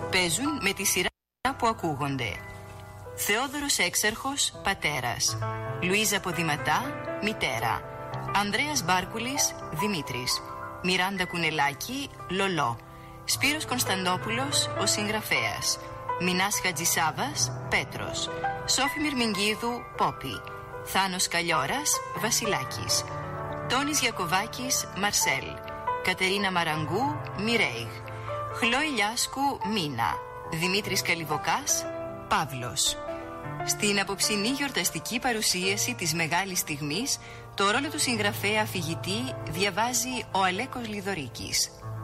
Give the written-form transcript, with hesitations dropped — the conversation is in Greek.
παίζουν με τη σειρά που ακούγονται. Θεόδωρος Έξαρχος, πατέρας. Λουίζα Ποδηματά, μητέρα. Ανδρέας Μπάρκουλης, Δημήτρης. Μιράντα Κουνελάκη, Λολό. Σπύρος Κωνσταντόπουλος, ο συγγραφέας. Μινάς Χατζησάβας, Πέτρος. Σόφη Μυρμηγκίδου, Πόπη. Θάνος Καλλιόρας, Βασιλάκης. Τόνης Γιακοβάκης, Μαρσέλ. Κατερίνα Μαραγκού, Μιρέιγ. Χλώη Λιάσκου, Μίνα. Δημήτρης Καλιβοκάς, Παύλος. Στην απόψινή γιορταστική παρουσίαση της μεγάλης στιγμής, το ρόλο του συγγραφέα αφηγητή διαβάζει ο Αλέκος Λιδωρίκης.